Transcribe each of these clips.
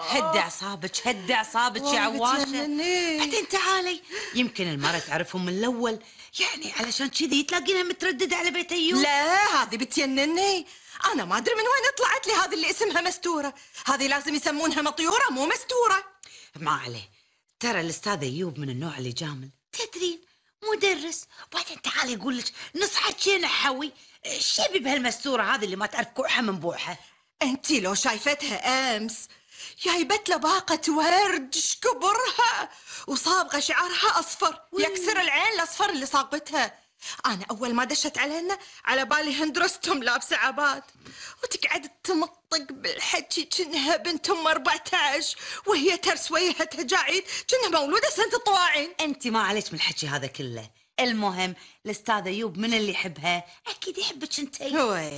هدي اعصابك هدي اعصابك يا عواشة. بعدين تعالي، يمكن المرة تعرفهم من الأول، يعني علشان كذي تلاقينها مترددة على بيت أيوب. لا هذه بتجنني، أنا ما أدري من وين طلعت لي هذه اللي اسمها مستورة. هذه لازم يسمونها مطيورة مو مستورة. ما عليه، ترى الأستاذ أيوب من النوع اللي جامل، تدرين، مدرس. وبعدين تعالي يقول لك نصحك شي نحوي، شبي بهالمستورة هذه اللي ما تعرف كوعها من بوعها. أنتي لو شايفتها أمس جايبت له باقة ورد شكبرها وصابغة شعرها أصفر يكسر العين الأصفر اللي صاغبتها. أنا أول ما دشت علينا على بالي هندرستهم لابسة عباد، وتقعد تمطق بالحكي كأنها بنت أم 14 وهي ترس وجهها تجاعيد كأنها مولودة سنة الطواعين. أنت ما عليك من الحكي هذا كله. المهم الأستاذ أيوب من اللي يحبها أكيد يحبك أنتي.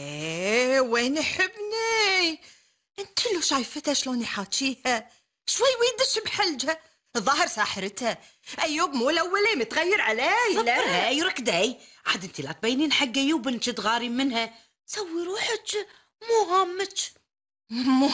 وين يحبني؟ انت لو شايفتها شلون يحاكيها، شوي ويدش بحلجها، الظاهر ساحرتها. ايوب مو الاولي متغير علي. لا يركدي عاد، انت لا تبينين حق ايوب انك تغارين منها، سوي روحك مو هامك. مو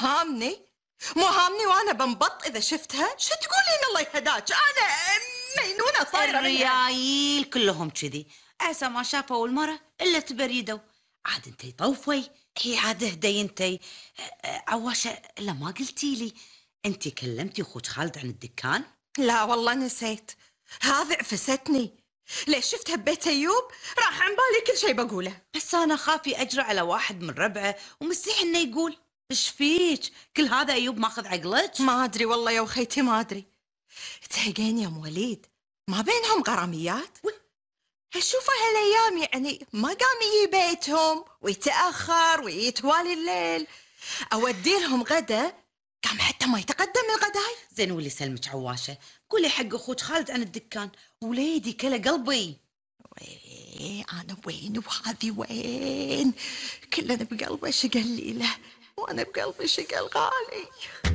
هامني وانا بنبط اذا شفتها. شو تقولين الله يهداك؟ انا مجنونه صايره. الريايل كلهم كذي، عسى ما شافوا المرة الا تبريدوا. عاد انتي طوفي، هي عاد اهدي انتي. عواشة، لا ما قلتي لي انتي كلمتي اخوك خالد عن الدكان؟ لا والله نسيت، هذه عفستني. ليش شفتها ببيت ايوب راح عن بالي كل شيء بقوله. بس انا خافي اجرى على واحد من ربعه ومستحي انه يقول ايش فيك؟ كل هذا ايوب ماخذ عقلك؟ ما ادري والله يا وخيتي، ما ادري. تهيقين يا ام وليد ما بينهم غراميات؟ اشوفه هالايام يعني ما قام يجي بيتهم ويتاخر ويتوالي الليل. اودي لهم غدا قام حتى ما يتقدم الغداي. زين ولي سلمك عواشه، قولي حق اخوك خالد عن الدكان، وليدي كلا قلبي. انا وين وهذه وين؟ كلنا بقلبه شقل ليله وانا بقلبي شقل غالي.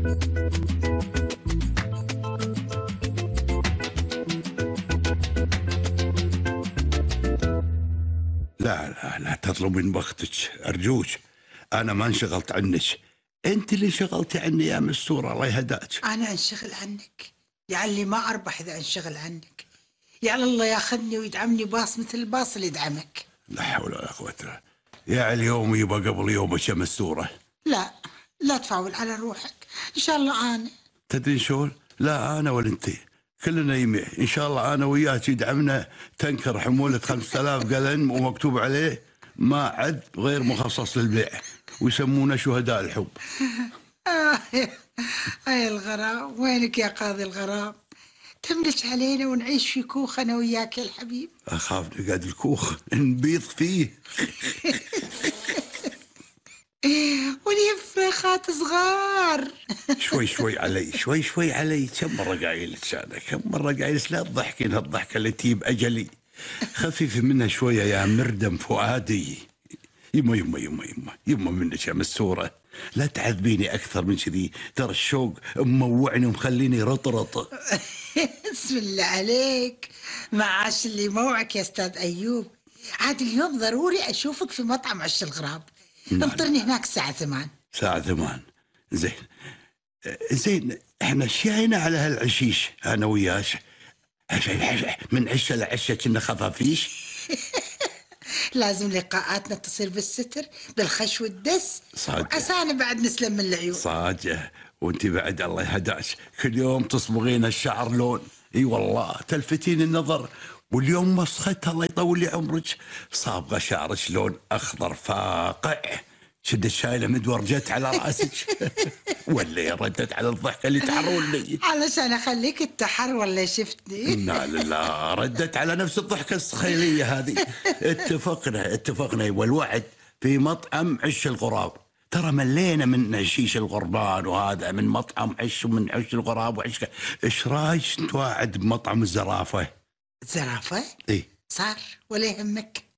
لا تطلبين وقتك أرجوك، أنا ما انشغلت عنك، أنت اللي انشغلتي عني يا مستورة الله يهداك. أنا أنشغل عنك يعلي ما أربح إذا أنشغل عنك. يا الله ياخذني ويدعمني باص مثل الباص اللي يدعمك. لا حول ولا قوة إلا يا اليوم يبقى قبل يومك يا مستورة. لا تفاول على روحك، إن شاء الله أنا. تدرين شلون؟ لا أنا ولا أنت، كلنا يمي إن شاء الله. أنا وياك يدعمنا تنكر حمولة 5000 قلم ومكتوب عليه ما عد غير مخصص للبيع، ويسمونا شهداء الحب. هاي الغرام، وينك يا قاضي الغرام؟ تملك علينا ونعيش في كوخ أنا وياك يا الحبيب. أخاف نقعد الكوخ نبيض فيه. ونفخات صغار. شوي علي كم مرة قايلك أنا، كم مرة قايلك لا تضحكين هالضحكة اللي تجيب أجلي، خفيفي منها شوية يا مردم فؤادي. يما منك يا مستورة، لا تعذبيني أكثر من كذي، ترى الشوق موعني ومخليني رطرط. بسم الله عليك، معاش اللي موعك يا أستاذ أيوب. عاد اليوم ضروري أشوفك في مطعم عش الغراب. انطرني هناك الساعة 8. الساعة 8 زين احنا شاينا على هالعشيش أنا وياك، من عشة لعشة كنا خفافيش. لازم لقاءاتنا تصير بالستر بالخش والدس، وعسانا بعد نسلم من العيون. صاجة، وانت بعد الله يهداك كل يوم تصبغين الشعر لون، اي والله تلفتين النظر. واليوم مسختها الله يطول لي عمرك، صابغه شعرك لون اخضر فاقع، شد شايله مدور جت على راسك. ولا ردت على الضحكه اللي تعرون لي علشان اخليك التحر ولا شفتني. لا ردت على نفس الضحكه السخيليه هذه. اتفقنا والوعد في مطعم عش الغراب. ترى ملينا من عشيش الغربان وهذا، من مطعم عش ومن عش الغراب وعش. ايش رايك نتواعد بمطعم الزرافه؟ زرافه؟ ايه صار ولا يهمك.